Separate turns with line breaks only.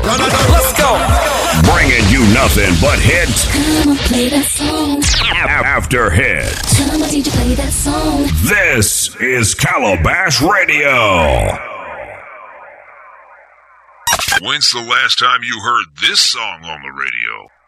Let's go.
Bringing you nothing but hits
Come on, play that song.
after hits.
Tell my DJ play that song.
This is Calabash Radio.
When's the last time you heard this song on the radio?